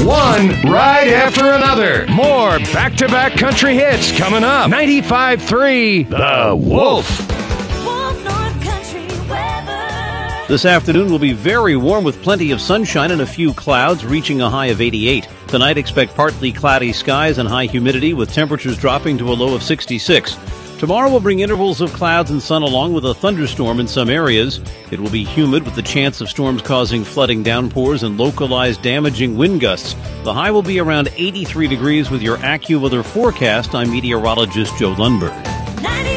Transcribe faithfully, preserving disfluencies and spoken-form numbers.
One right after another. More back-to-back country hits coming up. ninety-five point three The Wolf. This afternoon will be very warm with plenty of sunshine and a few clouds, reaching a high of eighty-eight. Tonight, expect partly cloudy skies and high humidity with temperatures dropping to a low of sixty-six. Tomorrow will bring intervals of clouds and sun along with a thunderstorm in some areas. It will be humid with the chance of storms causing flooding downpours and localized damaging wind gusts. The high will be around eighty-three degrees with your AccuWeather forecast. I'm meteorologist Joe Lundberg.